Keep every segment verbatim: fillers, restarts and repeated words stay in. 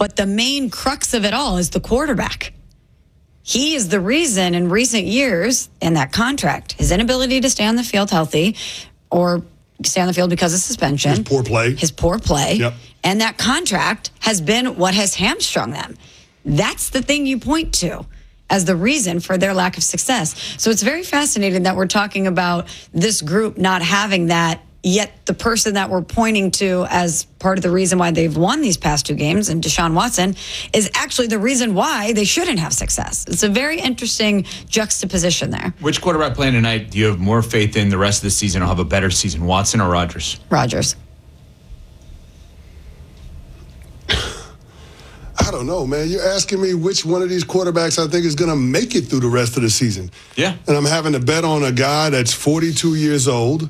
But the main crux of it all is the quarterback. He is the reason in recent years in that contract, his inability to stay on the field healthy or stay on the field because of suspension. His poor play. His poor play. Yep. And that contract has been what has hamstrung them. That's the thing you point to as the reason for their lack of success. So it's very fascinating that we're talking about this group not having that, yet the person that we're pointing to as part of the reason why they've won these past two games, and Deshaun Watson, is actually the reason why they shouldn't have success. It's a very interesting juxtaposition there. Which quarterback playing tonight do you have more faith in the rest of the season will have a better season, Watson or Rodgers? Rodgers. I don't know, man. You're asking me which one of these quarterbacks I think is going to make it through the rest of the season. Yeah. And I'm having to bet on a guy that's forty-two years old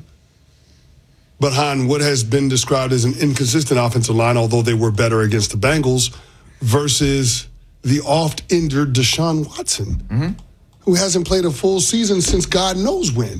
behind what has been described as an inconsistent offensive line, although they were better against the Bengals, versus the oft-injured Deshaun Watson, mm-hmm. who hasn't played a full season since God knows when.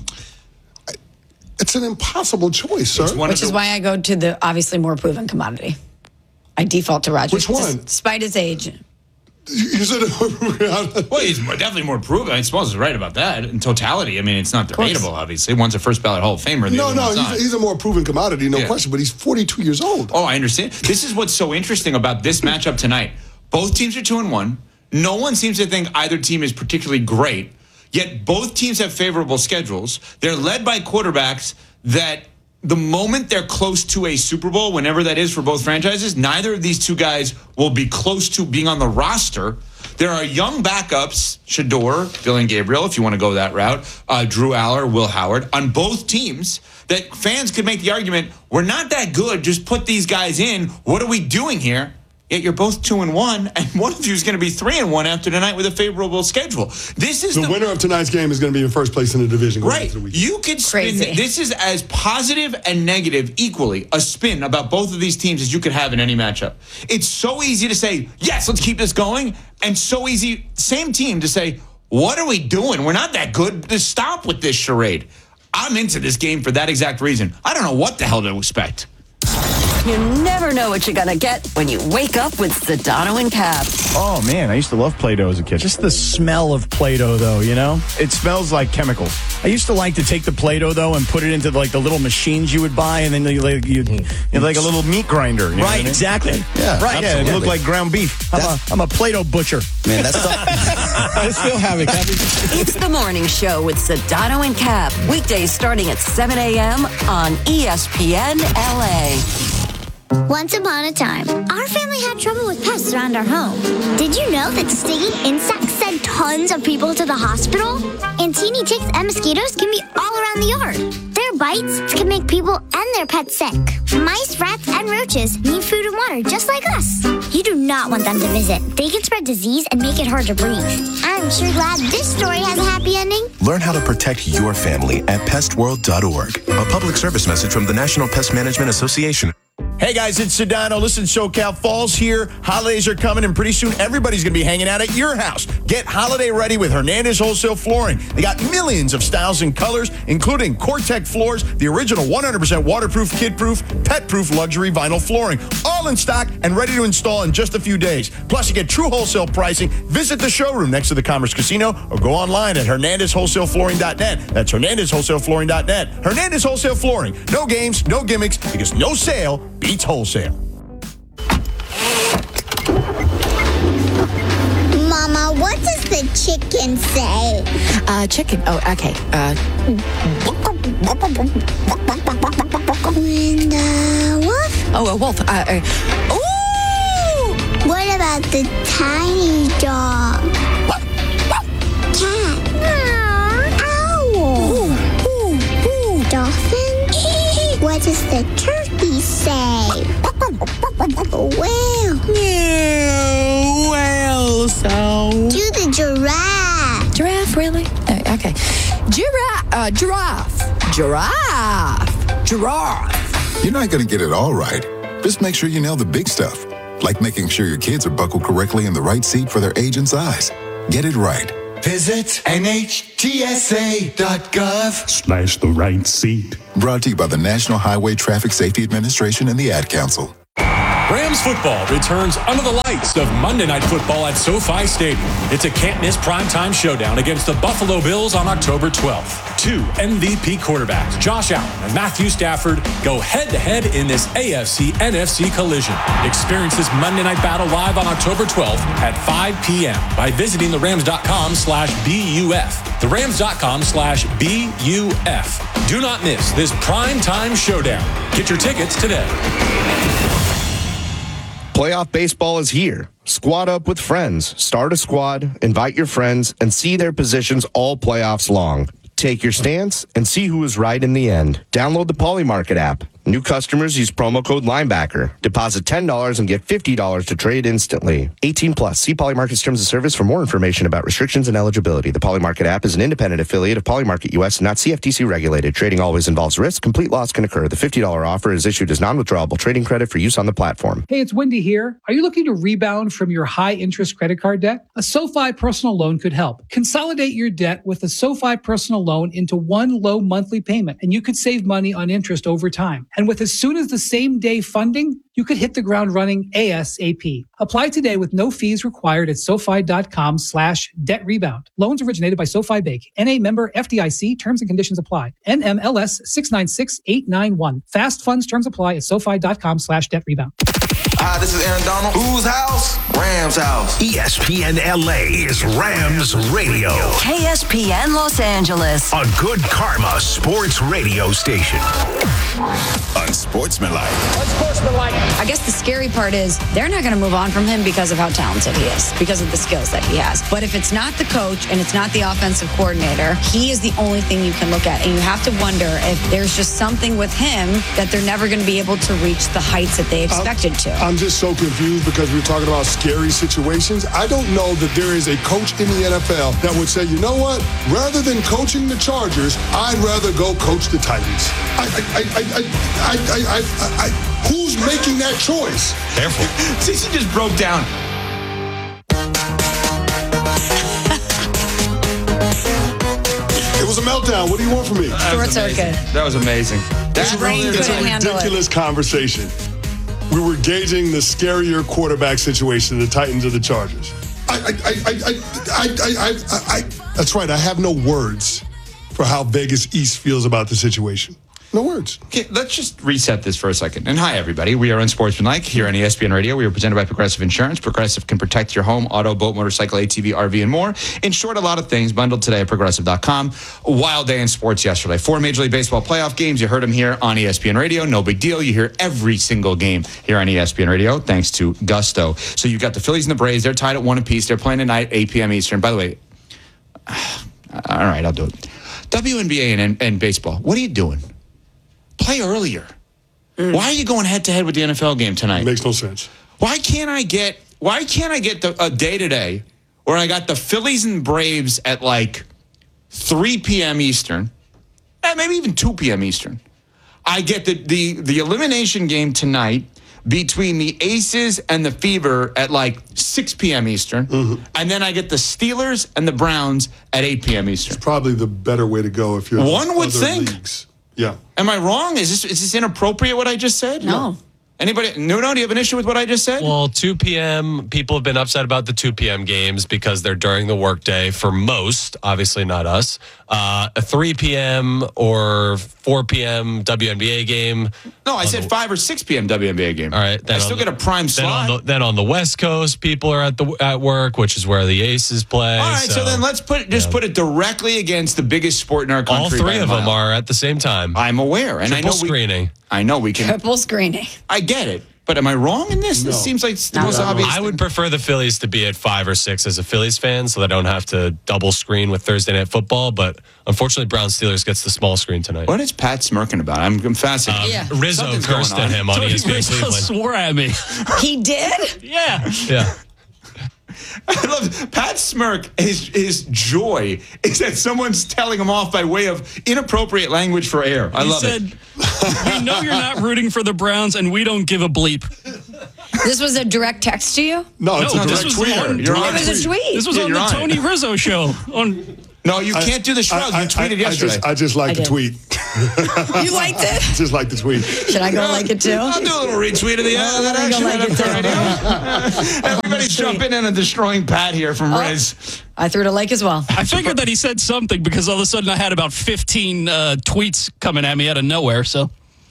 It's an impossible choice, sir. Which is why I go to the obviously more proven commodity. I default to Rodgers. Which one? Despite his age. You said, well, he's more, definitely more proven. I suppose he's right about that. In totality, I mean, it's not debatable, obviously. One's a first ballot Hall of Famer. The no, other no, one's he's, not. he's a more proven commodity, no yeah. question, but he's forty-two years old. Oh, I understand. This is what's so interesting about this matchup tonight. Both teams are two and one. No one seems to think either team is particularly great, yet both teams have favorable schedules. They're led by quarterbacks that the moment they're close to a Super Bowl, whenever that is for both franchises, neither of these two guys will be close to being on the roster. There are young backups, Shador, Dylan Gabriel, if you want to go that route, uh, Drew Aller, Will Howard, on both teams that fans could make the argument, we're not that good, just put these guys in. What are we doing here? Yet you're both two and one, and one of you is going to be three and one after tonight with a favorable schedule. This is the, the winner of tonight's game is going to be in first place in the division. Going right. into the You could spin. Crazy. This is as positive and negative equally a spin about both of these teams as you could have in any matchup. It's so easy to say, yes, let's keep this going, and so easy, same team, to say, what are we doing? We're not that good. Just stop with this charade. I'm into this game for that exact reason. I don't know what the hell to expect. You never know what you're going to get when you wake up with Sedano and Cap. Oh, man, I used to love Play-Doh as a kid. Just the smell of Play-Doh, though, you know? It smells like chemicals. I used to like to take the Play-Doh, though, and put it into, like, the little machines you would buy, and then you like, you, you like a little meat grinder. You know right, what I mean? exactly. Yeah, right. Yeah, it looked like ground beef. I'm a, I'm a Play-Doh butcher. Man, that's stuff. I still have it, Cappy. It's the morning show with Sedano and Cap. Weekdays starting at seven a.m. on E S P N L A. Once upon a time, our family had trouble with pests around our home. Did you know that stinging insects send tons of people to the hospital? And teeny ticks and mosquitoes can be all around the yard. Their bites can make people and their pets sick. Mice, rats, and roaches need food and water just like us. You do not want them to visit. They can spread disease and make it hard to breathe. I'm sure glad this story has a happy ending. Learn how to protect your family at pest world dot org. A public service message from the National Pest Management Association. Hey guys, it's Sedano. Listen, SoCal Fall's here. Holidays are coming, and pretty soon everybody's going to be hanging out at your house. Get holiday ready with Hernandez Wholesale Flooring. They got millions of styles and colors, including Core-Tec floors, the original one hundred percent waterproof, kid-proof, pet-proof luxury vinyl flooring. All in stock and ready to install in just a few days. Plus, you get true wholesale pricing. Visit the showroom next to the Commerce Casino or go online at hernandez wholesale flooring dot net. That's hernandez wholesale flooring dot net. Hernandez Wholesale Flooring. No games, no gimmicks, because no sale beats wholesale. Mama, what does the chicken say? Uh, chicken. Oh, okay. Uh, And uh, wolf? oh, a wolf. Uh, uh, ooh! What about the tiny dog? Cat? Owl? Ooh, ooh, ooh. Dolphin? What does the turkey say? Whale? Yeah, well, so. Do the giraffe? Giraffe, really? Uh, okay. Giraffe. Uh, giraffe. Giraffe. Giraffe. You're not going to get it all right. Just make sure you nail the big stuff, like making sure your kids are buckled correctly in the right seat for their age and size. Get it right. Visit N H T S A dot gov slash the right seat. Brought to you by the National Highway Traffic Safety Administration and the Ad Council. Rams football returns under the lights of Monday Night Football at SoFi Stadium. It's a can't-miss primetime showdown against the Buffalo Bills on October twelfth. Two M V P quarterbacks, Josh Allen and Matthew Stafford, go head-to-head in this A F C N F C collision. Experience this Monday Night battle live on October twelfth at five p.m. by visiting the rams dot com slash B U F. the rams dot com slash B U F. Do not miss this primetime showdown. Get your tickets today. Playoff baseball is here. Squad up with friends. Start a squad, invite your friends, and see their positions all playoffs long. Take your stance and see who is right in the end. Download the Polymarket app. New customers use promo code Linebacker. Deposit ten dollars and get fifty dollars to trade instantly. eighteen plus. See Polymarket's terms of service for more information about restrictions and eligibility. The Polymarket app is an independent affiliate of Polymarket U S and not C F T C regulated. Trading always involves risk. Complete loss can occur. The fifty dollars offer is issued as non-withdrawable trading credit for use on the platform. Hey, it's Wendy here. Are you looking to rebound from your high-interest credit card debt? A SoFi personal loan could help. Consolidate your debt with a SoFi personal loan into one low monthly payment, and you could save money on interest over time. And with as soon as the same day funding, you could hit the ground running ASAP. Apply today with no fees required at SoFi.com slash debt rebound. Loans originated by SoFi Bank. N A member F D I C. Terms and conditions apply. N M L S six nine six eight nine one. Fast funds terms apply at SoFi.com slash debt rebound. Hi, this is Aaron Donald. Whose house? Rams house. E S P N L A is Rams Radio. K S P N Los Angeles. A good karma sports radio station. Unsportsmanlike. Unsportsmanlike. I guess the scary part is they're not going to move on from him because of how talented he is, because of the skills that he has. But if it's not the coach and it's not the offensive coordinator, he is the only thing you can look at. And you have to wonder if there's just something with him that they're never going to be able to reach the heights that they expected I'm, to. I'm just so confused because we're talking about scary situations. I don't know that there is a coach in the N F L that would say, you know what, rather than coaching the Chargers, I'd rather go coach the Titans. I, I, I, I, I, I, I, I, who's making that choice? Careful. Since he just broke down. It was a meltdown. What do you want from me? Short circuit. That was amazing. That's His brain it's couldn't a handle ridiculous it. conversation. We were gauging the scarier quarterback situation, the Titans or the Chargers. I, I, I, I, I, I, I, I, that's right. I have no words for how Vegas East feels about the situation. No words. Okay, let's just reset this for a second. And hi, everybody. We are Unsportsmanlike here on E S P N Radio. We are presented by Progressive Insurance. Progressive can protect your home, auto, boat, motorcycle, A T V, R V, and more. In short, a lot of things bundled today at Progressive dot com. A wild day in sports yesterday. Four Major League Baseball playoff games. You heard them here on E S P N Radio. No big deal. You hear every single game here on E S P N Radio, thanks to Gusto. So you've got the Phillies and the Braves. They're tied at one apiece. They're playing tonight, eight p.m. Eastern. By the way, all right, I'll do it. W N B A and, and baseball, what are you doing? Play earlier. Mm. Why are you going head to head with the N F L game tonight? It makes no sense. Why can't I get why can't I get the, a day today where I got the Phillies and Braves at like three p.m. Eastern, eh, maybe even two p.m. Eastern. I get the, the the elimination game tonight between the Aces and the Fever at like six p.m. Eastern, mm-hmm. and then I get the Steelers and the Browns at eight p.m. Eastern. It's probably the better way to go if you're one would other think. Leagues. Yeah. Am I wrong? Is this is this inappropriate what I just said? No. Anybody? Nuno, do you have an issue with what I just said? Well, two p.m. people have been upset about the two p.m. games because they're during the workday for most, obviously not us. Uh, a three p.m. or four p.m. W N B A game. No, I said five or six p.m. W N B A game. All right. I still the, get a prime then slot. On the, then on the West Coast, people are at the at work, which is where the Aces play. All right, so, so then let's put it, just yeah. put it directly against the biggest sport in our country. All three of them are at the same time. I'm aware, and Triple I know screening. We, I know we can triple screening. I get it. But am I wrong in this? No. This seems like the Not most obvious. I would prefer the Phillies to be at five or six as a Phillies fan so that I don't have to double screen with Thursday Night Football. But unfortunately, Browns Steelers gets the small screen tonight. What is Pat smirking about? I'm, I'm fascinated. Um, yeah. Rizzo Something's cursed at him on Tony E S P N Rizzo Cleveland. swore at me. He did? Yeah. Yeah. I love Pat's smirk. His his joy is that someone's telling him off by way of inappropriate language for air. I he love said, it. We know you're not rooting for the Browns, and we don't give a bleep. This was a direct text to you? No, it's no, a this direct was tweet. on, You're it was a tweet. This was yeah, on the on Tony it. Rizzo show. On No, you can't do the shrug. I, you tweeted I, I, yesterday. I just, I just like I the did. tweet. You liked it? Just like the tweet. Should I go like it too? I'll do a little retweet of the uh, that I'm action. gonna like it too. Everybody's jumping in and destroying Pat here from Oh. Riz. I threw it a like as well. I figured that he said something because all of a sudden I had about fifteen uh, tweets coming at me out of nowhere. So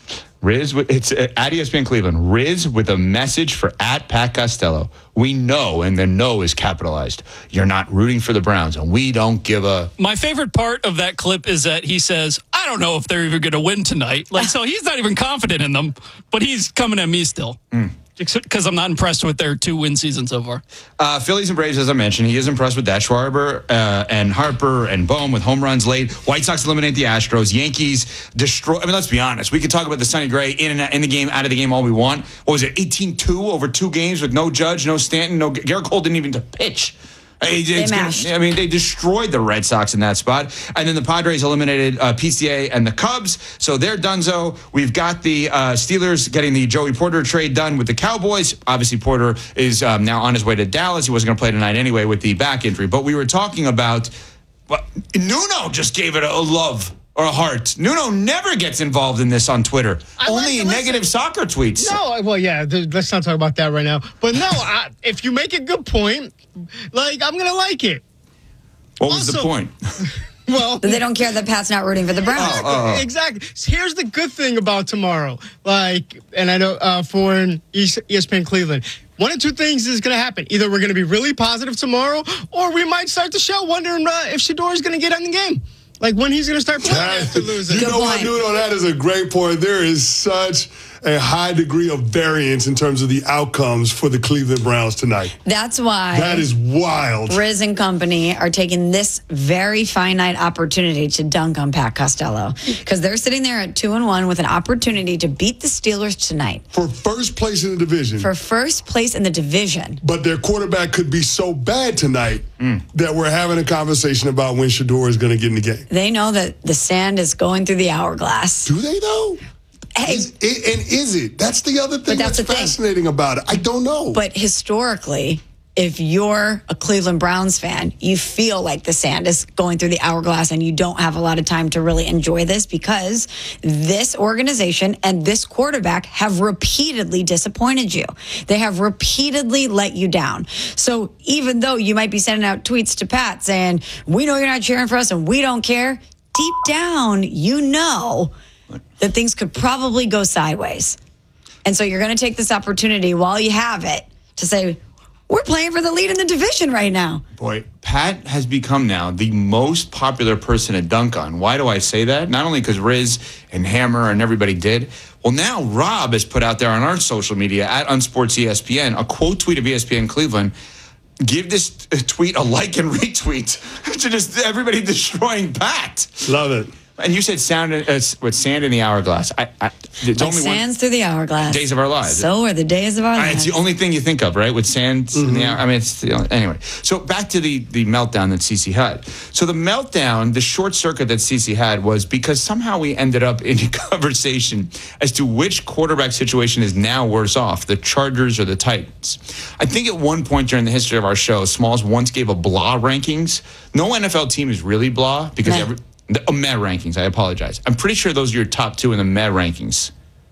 Riz, with- it's uh, at E S P N Cleveland. Riz with a message for at Pat Costello. We know, and the no is capitalized. You're not rooting for the Browns, and we don't give a. my favorite part of that clip is that he says, "I don't know if they're even going to win tonight." Like, so he's not even confident in them, but he's coming at me still because I'm not impressed with their two win season so far. Uh, Phillies and Braves, as I mentioned, he is impressed with that. Schwarber uh, and Harper and Bohm with home runs late. White Sox eliminate the Astros. Yankees destroy. I mean, let's be honest. We could talk about the Sonny Gray in and out, in the game, out of the game all we want. What was it, eighteen two over two games with no Judge, no Stanton, no Garrett Cole didn't even pitch. It's gonna- mashed. I mean, they destroyed the Red Sox in that spot. And then the Padres eliminated uh, P C A and the Cubs. So they're donezo. We've got the uh, Steelers getting the Joey Porter trade done with the Cowboys. Obviously, Porter is um, now on his way to Dallas. He wasn't going to play tonight anyway with the back injury. But we were talking about, well, Nuno just gave it a love or a heart. Nuno never gets involved in this on Twitter. I Only like- negative listen. soccer tweets. No, well, yeah, th- let's not talk about that right now. But no, I, if you make a good point, like, I'm going to like it. What was the Also- point? Well, They don't care that Pat's not rooting for the Browns. Oh, oh, oh. Exactly. Here's the good thing about tomorrow. Like, and I know uh, for an E S P N Cleveland, one of two things is going to happen. Either we're going to be really positive tomorrow, or we might start the show wondering uh, if Shador is going to get on the game. Like, when he's going to start playing after losing. You know what, point. Nuno? That is a great point. There is such a high degree of variance in terms of the outcomes for the Cleveland Browns tonight. That's why That is wild. Riz and company are taking this very finite opportunity to dunk on Pat Costello because they're sitting there at two and one with an opportunity to beat the Steelers tonight For first place in the division. for first place in the division. But their quarterback could be so bad tonight that we're having a conversation about when Shador is going to get in the game. They know that the sand is going through the hourglass. Do they, though? Hey, Is it, and is it? That's the other thing But that's that's, the thing. fascinating about it. I don't know. but historically, if you're a Cleveland Browns fan, you feel like the sand is going through the hourglass and you don't have a lot of time to really enjoy this because this organization and this quarterback have repeatedly disappointed you. They have repeatedly let you down. So even though you might be sending out tweets to Pat saying, we know you're not cheering for us and we don't care, deep down, you know that things could probably go sideways. And so you're going to take this opportunity while you have it to say, we're playing for the lead in the division right now. Boy, Pat has become now the most popular person to dunk on. Why do I say that? Not only because Riz and Hammer and everybody did. Well, now Rob has put out there on our social media at Unsports E S P N a quote tweet of E S P N Cleveland. Give this tweet a like and retweet to just everybody destroying Pat. Love it. And you said sound uh, with sand in the hourglass. I, I, it's Like only one sands through the hourglass. days of our lives. So are the days of our Uh, lives. It's the only thing you think of, right? With sand in the hour. I mean, it's the only, anyway. So back to the the meltdown that Cece had. So the meltdown, the short circuit that Cece had was because somehow we ended up in a conversation as to which quarterback situation is now worse off, the Chargers or the Titans. I think at one point during the history of our show, Smalls once gave a blah rankings. No N F L team is really blah because Meh. every the uh, Meh rankings. I apologize. I'm pretty sure those are your top two in the Meh rankings.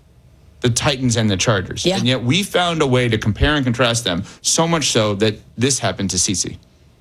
The Titans and the Chargers. Yeah. And yet we found a way to compare and contrast them, so much so that this happened to Cece.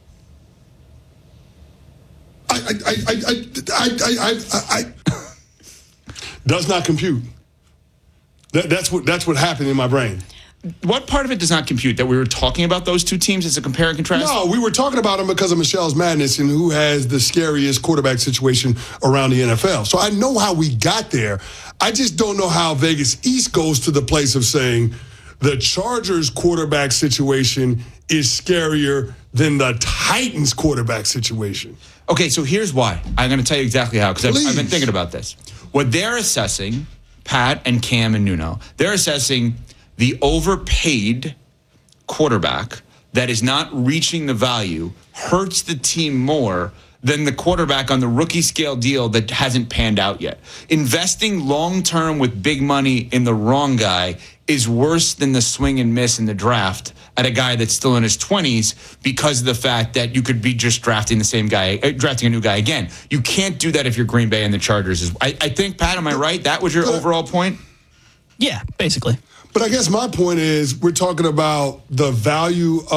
I, I, I, I, I, I, I, I does not compute. That, that's what that's what happened in my brain. What part of it does not compute? That we were talking about those two teams as a compare and contrast? No, we were talking about them because of Michelle's madness and who has the scariest quarterback situation around the N F L. So I know how we got there. I just don't know how Vegas East goes to the place of saying the Chargers quarterback situation is scarier than the Titans quarterback situation. Okay, so here's why. I'm going to tell you exactly how, because I've, I've been Please. thinking about this. What they're assessing, Pat and Cam and Nuno, they're assessing the overpaid quarterback that is not reaching the value hurts the team more than the quarterback on the rookie scale deal that hasn't panned out yet. Investing long term with big money in the wrong guy is worse than the swing and miss in the draft at a guy that's still in his twenties because of the fact that you could be just drafting the same guy, uh, drafting a new guy again. You can't do that if you're Green Bay and the Chargers. Is I, I think, Pat, am I right? That was your overall point? Yeah, basically. But I guess my point is we're talking about the value